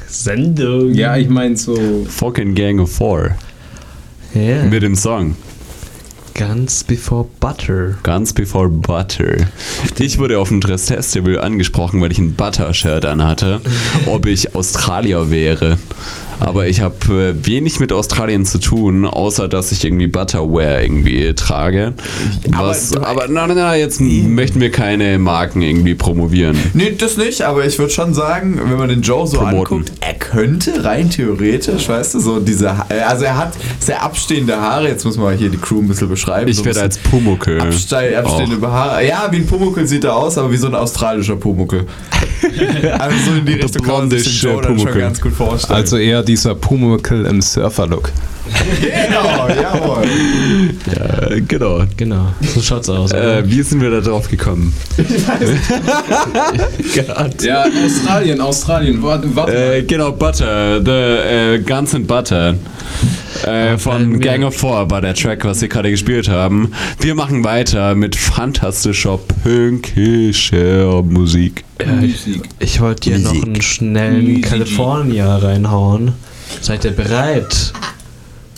Sendung. Ja, ich meine so... Fucking Gang of Four. Yeah. Mit dem Song. Guns Before Butter. Guns Before Butter. Ich wurde auf dem Dress-Festival angesprochen, weil ich ein Butter-Shirt anhatte, ob ich Australier wäre. Aber ich habe wenig mit Australien zu tun, außer dass ich irgendwie Butterwear irgendwie trage. Aber jetzt möchten wir keine Marken irgendwie promovieren. Nee, das nicht, aber ich würde schon sagen, wenn man den Joe so anguckt, er könnte rein theoretisch, weißt du, so diese, also er hat sehr abstehende Haare, jetzt muss man hier die Crew ein bisschen beschreiben. Ich so werde als Pumuckl. Abstehende Haare. Ja, wie ein Pumuckl sieht er aus, aber wie so ein australischer Pumuckl. Also so in die Richtung kann man sich den Joe dann schon ganz gut vorstellen. Also eher dieser Pumuckl im Surfer-Look. Genau, jawohl. Ja, genau. Genau, so schaut's aus. Wie sind wir da drauf gekommen? Ja, Australien. Warte. Genau, Butter. The Guns and Butter. Von Gang of Four war der Track, was wir gerade gespielt haben. Wir machen weiter mit fantastischer, punkischer Musik. Ich wollte dir noch einen schnellen California reinhauen. Seid ihr bereit?